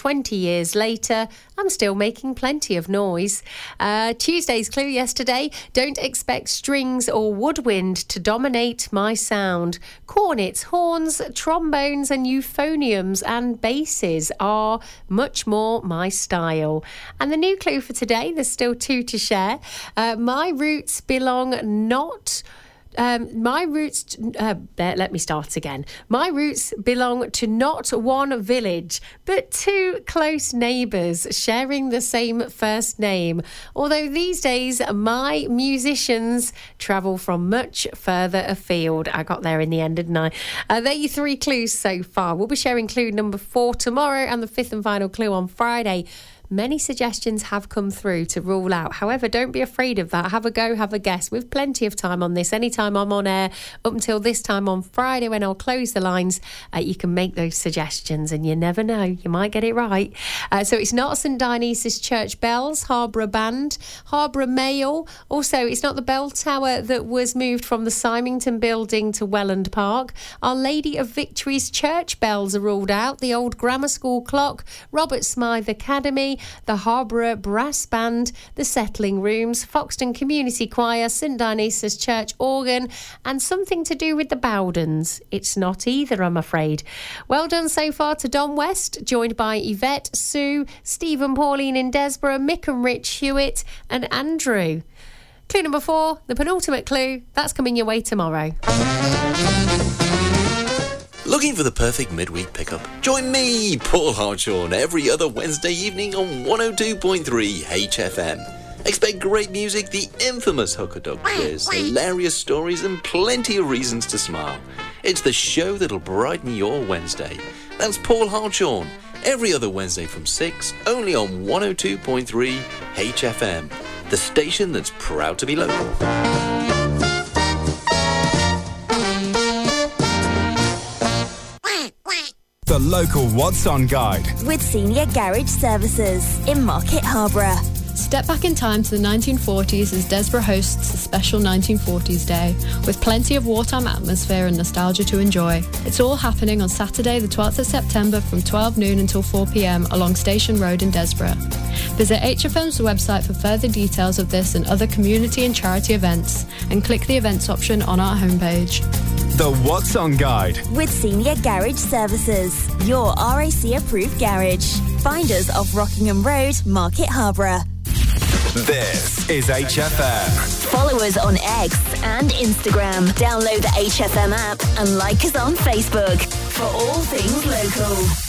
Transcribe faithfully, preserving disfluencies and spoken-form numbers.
twenty years later, I'm still making plenty of noise. Uh, Tuesday's clue yesterday, don't expect strings or woodwind to dominate my sound. Cornets, horns, trombones and euphoniums and basses are much more my style. And the new clue for today, there's still two to share. Uh, my roots belong not... Um, my roots, uh, let me start again. My roots belong to not one village, but two close neighbours sharing the same first name. Although these days, my musicians travel from much further afield. I got there in the end, didn't I? Uh, there are your three clues so far. We'll be sharing clue number four tomorrow and the fifth and final clue on Friday. Many suggestions have come through to rule out. However, don't be afraid of that. Have a go, have a guess. We've plenty of time on this. Anytime I'm on air, up until this time on Friday when I'll close the lines, uh, you can make those suggestions and you never know, you might get it right. Uh, so it's not St Dionysius Church Bells, Harborough Band, Harborough Mail. Also, it's not the bell tower that was moved from the Symington building to Welland Park. Our Lady of Victory's church bells are ruled out. The old grammar school clock, Robert Smythe Academy, the Harborough Brass Band, the Settling Rooms, Foxton Community Choir, St Dionysius Church Organ, and something to do with the Bowdens. It's not either, I'm afraid. Well done so far to Don West, joined by Yvette, Sue, Stephen, Pauline in Desborough, Mick and Rich Hewitt, and Andrew. Clue number four, the penultimate clue, that's coming your way tomorrow. Looking for the perfect midweek pickup? Join me, Paul Hartshorn, every other Wednesday evening on one oh two point three H F M. Expect great music, the infamous Hooker Dog quiz, hilarious stories and plenty of reasons to smile. It's the show that'll brighten your Wednesday. That's Paul Hartshorn, every other Wednesday from six, only on one oh two point three H F M, the station that's proud to be local. The local What's On guide with Senior Garage Services in Market Harborough. Step back in time to the nineteen forties as Desborough hosts a special nineteen forties day with plenty of wartime atmosphere and nostalgia to enjoy. It's all happening on Saturday the twelfth of September from twelve noon until four p m along Station Road in Desborough. Visit H F M's website for further details of this and other community and charity events and click the events option on our homepage. The What's On guide with Senior Garage Services, your R A C approved garage. Find us off Rockingham Road, Market Harborough. This is H F M. Follow us on X and Instagram. Download the H F M app and like us on Facebook for all things local.